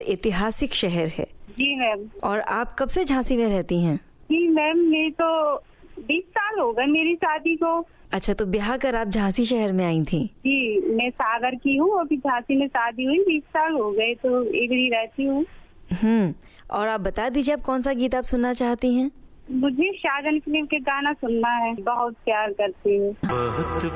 ऐतिहासिक शहर है। जी मैम। और आप कब से झांसी में रहती हैं? जी मैम, मेरी तो 20 साल हो गए मेरी शादी को। अच्छा, तो ब्याह कर आप झांसी शहर में आई थी? जी, मैं सागर की हूँ, अभी झांसी में शादी हुई 20 साल हो गए, तो इधर रहती हूँ। और आप बता दीजिए आप कौन सा गीत आप सुनना चाहती हैं? मुझे शाहजहां फिल्म के गाना सुनना है, बहुत प्यार करती हूँ। बहुत